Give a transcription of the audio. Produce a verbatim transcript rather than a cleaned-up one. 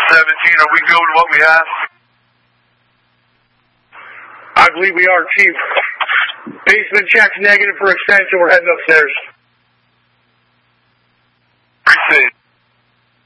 seventeen, are we good with what we have? I believe we are, Chief. Basement check's negative for extension. We're heading upstairs.